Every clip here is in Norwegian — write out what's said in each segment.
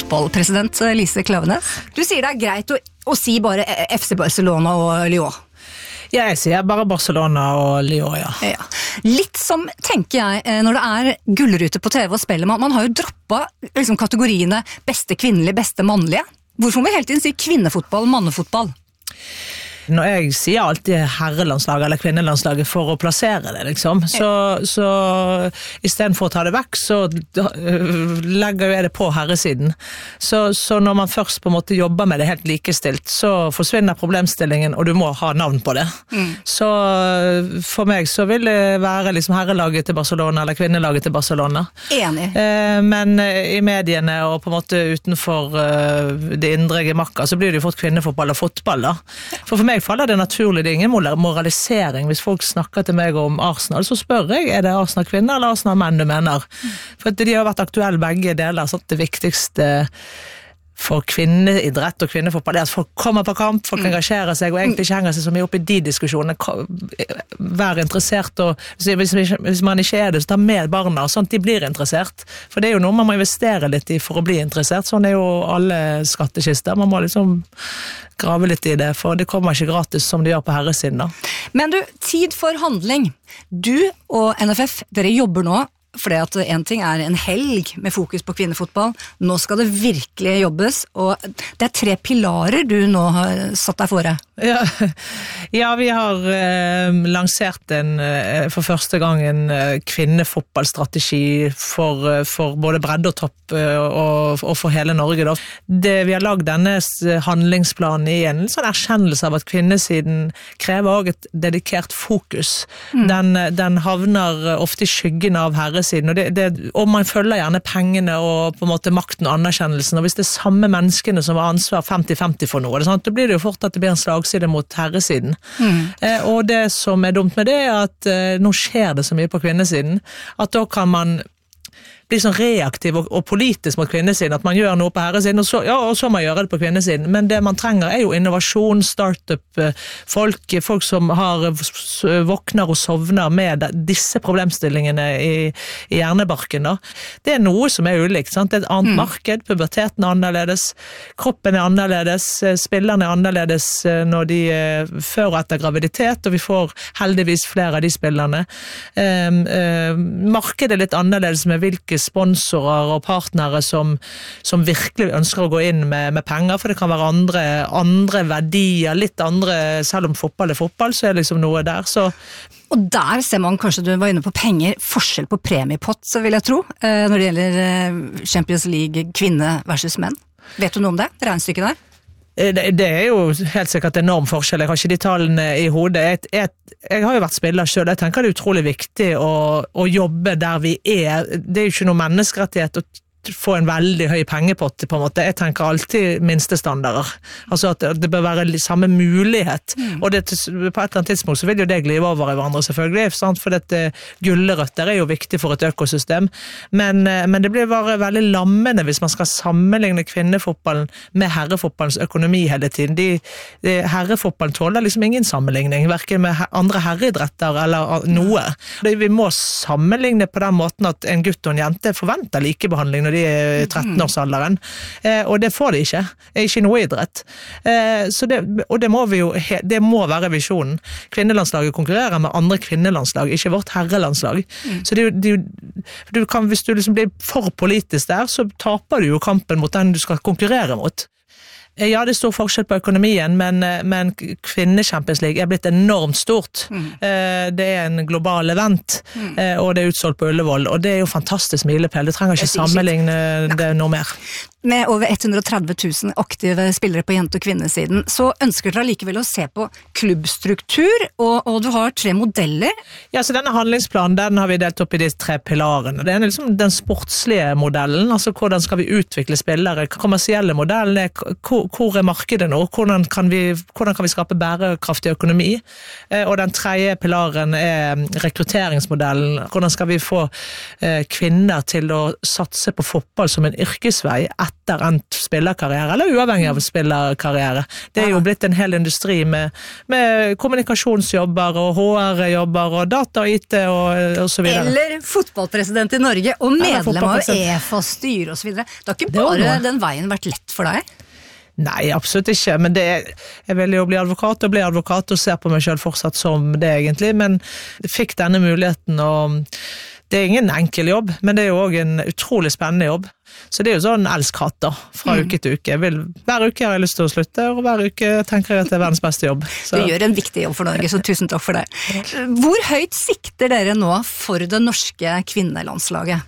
fotballpresident Lise Klaveness. Du sier det greit å si bare FC Barcelona og Lyon. Ja, jeg sier bare Barcelona og Lyon, ja. Litt som, tenker jeg, når det gullrute på TV og spiller, man har jo droppet liksom, kategoriene beste kvinnelige, beste mannlige. Hvorfor må vi hele tiden si kvinnefotball, mannefotball? Når jeg sier alltid herrelandslaget eller kvinnelandslaget for å plassere det, liksom, så i stedet for å ta det vekk, så legger jeg det på herresiden. Så når man først på en måte jobber med det helt likestilt, så forsvinner problemstillingen, og du må ha navn på det. Så for meg så vil det være liksom herrelaget til Barcelona eller kvinnelaget til Barcelona. Enig. Men i mediene og på en måte utenfor det indre gemakka, så blir det jo fått kvinnefotball og fotball da. For meg faller det naturlig, det ingen moralisering. Hvis folk snakker til meg om Arsenal, så spør jeg, det Arsenal kvinner eller Arsenal menn du mener? For de har vært aktuelle begge deler, så det viktigste for kvinneidrett og kvinnefotball er at folk kommer på kamp, folk engasjerer seg, og egentlig ikke henger seg så mye opp i de diskusjonene. Vær interessert, og hvis man ikke det, så ta med barna, sånn at de blir interessert. For det er jo noe man må investere litt i for å bli interessert. Sånn er jo alle skattekister. Man må liksom grave litt i det, for det kommer ikke gratis som de gjør på herresiden da. Men du, tid for handling. Du og NFF, dere jobber nå, fordi at en ting en helg med fokus på kvinnefotball. Nå skal det virkelig jobbes, og det 3 pilarer du nå har satt deg fore. Ja, vi har lansert for første gang en kvinnefotballstrategi for både bredde og topp og for hele Norge da. Vi har lagd denne handlingsplanen i en sånn erkjennelse av at kvinnesiden krever også et dedikert fokus. Den havner ofte i skyggen av herresiden, og man følger gjerne pengene og på en måte makten og anerkjennelsen, og hvis det samme menneskene som har ansvar 50-50 for noe, da blir det jo fort at det blir en slagside mot herresiden. Og det som dumt med det at nå skjer det så mye på kvinnesiden, at da kan man bli sånn reaktiv og politisk mot kvinnesiden, at man gjør noe på herresiden, og så må man gjøre det på kvinnesiden. Men det man trenger jo innovasjon, startup, folk som våkner og sovner med disse problemstillingene i hjernebarken da. Det noe som ulikt, sant? Det et annet marked, puberteten annerledes, kroppen annerledes, spillerne annerledes når de før og etter graviditet, og vi får heldigvis flere av de spillerne. Markedet litt annerledes med hvilke sponsorer og partnere som virkelig ønsker å gå inn med penger, for det kan være andre verdier, litt andre, selv om fotball fotball, så det liksom noe der. Og der ser man kanskje, du var inne på penger, forskjell på premiepott, så vil jeg tro, når det gjelder Champions League kvinne versus menn. Vet du noe om det? Regnstykket der? Det jo helt sikkert enorm forskjell. Jeg har ikke de tallene i hodet. Jeg har jo vært spiller selv. Jeg tenker det utrolig viktig å jobbe der vi Det jo ikke noe menneskerettighet å få en veldig høy pengepott på en måte. Jeg tenker alltid minstestandarder. Altså at det bør være samme mulighet. Og på et eller annet tidspunkt så vil jo det glive over i hverandre selvfølgelig, for dette gullerøtter jo viktig for et økosystem. Men det blir bare veldig lammende hvis man skal sammenligne kvinnefotballen med herrefotballens økonomi hele tiden. Herrefotballen tåler liksom ingen sammenligning, hverken med andre herreidretter eller noe. Vi må sammenligne på den måten at en gutt og en jente forventer likebehandling når de 13-årsalderen, og det får de ikke noe idrett. Og det må vi jo, det må være visjonen. Kvinnelandslaget konkurrerer med andre kvinnelandslag, ikke vårt herrelandslag. Så hvis du liksom blir for politisk der, så taper du jo kampen mot den du skal konkurrere mot. Ja, det stor forskjell på økonomien, men kvinne-Champions League blitt enormt stort. Det en global event, og det utsolgt på Ullevål, og det jo fantastisk milepæl. Du trenger ikke sammenligne det noe mer. Med over 130 000 aktive spillere på jente- og kvinnesiden, så ønsker dere likevel å se på klubbstruktur, og du har 3 modeller. Ja, så denne handlingsplanen, den har vi delt opp i de 3 pilarene. Det liksom den sportslige modellen, altså hvordan skal vi utvikle spillere, kommersielle modellen, hvor markedet nå, hvordan kan vi skape bærekraftig økonomi, og den 3. pilaren rekrutteringsmodellen, hvordan skal vi få kvinner til å satse på fotball som en yrkesvei etter endt spillerkarriere, eller uavhengig av spillerkarriere. Det jo blitt en hel industri med kommunikasjonsjobber og HR-jobber og data og IT og så videre. Eller fotballpresident i Norge og medlem av EFA-styre og så videre. Det har ikke bare den veien vært lett for deg? Nei, absolutt ikke, men jeg vil jo bli advokat og ser på meg selv fortsatt som det egentlig, men jeg fikk denne muligheten, og det ingen enkel jobb, men det jo også en utrolig spennende jobb. Så det jo sånn elsk-hat da, fra uke til uke. Hver uke har jeg lyst til å slutte, og hver uke tenker jeg at det verdens beste jobb. Så. Du gjør en viktig jobb for Norge, så tusen takk for det. Hvor høyt sikter dere nå for det norske kvinnelandslaget?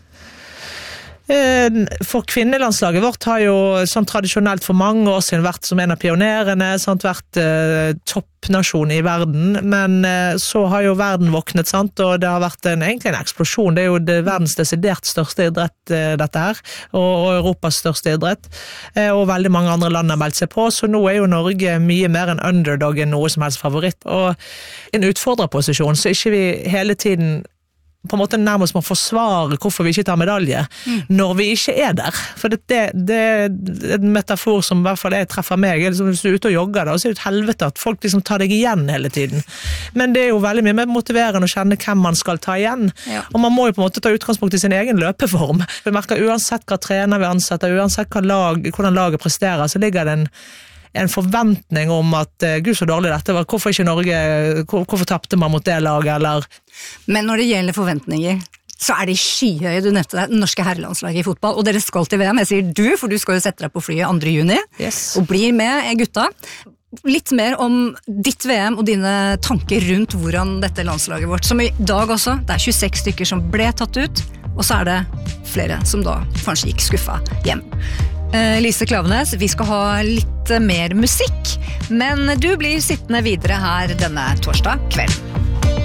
For kvinnelandslaget vårt har jo sånn tradisjonelt for mange år siden vært som en av pionerene, sant, vært toppnasjon i verden, men så har jo verden våknet, sant, og det har vært egentlig en eksplosjon. Det jo verdens desidert største idrett dette her, og Europas største idrett, og veldig mange andre land har meldt seg på, så nå jo Norge mye mer en underdog enn noe som helst favoritt, og en utfordrerposisjon, så ikke vi hele tiden på en måte nærmest må forsvare hvorfor vi ikke tar medalje, når vi ikke der. For det en metafor som i hvert fall jeg treffer meg, liksom, hvis du ute og jogger da, og så det et helvete at folk liksom tar deg igjen hele tiden. Men det jo veldig mye mer motiverende å kjenne hvem man skal ta igjen. Ja. Og man må jo på en måte ta utgangspunkt i sin egen løpeform. Vi merker uansett hva trener vi ansetter, uansett hvordan laget presterer, så ligger det en forventning om at Gud så dårlig dette var, hvorfor ikke Norge, hvorfor tappte man mot det laget, eller... Men når det gjelder forventninger, så de skyhøye, du nevnte det, norske herrelandslaget i fotball, og dere skal til VM, jeg sier du, for du skal jo sette deg på flyet 2. juni, og blir med gutta. Litt mer om ditt VM og dine tanker rundt hvordan dette landslaget vårt, som i dag også, det 26 stykker som ble tatt ut, og så det flere som da kanskje gikk skuffa hjem. Lise Klaveness, vi skal ha litt mer musikk, men du blir sittende videre her denne torsdag kveld.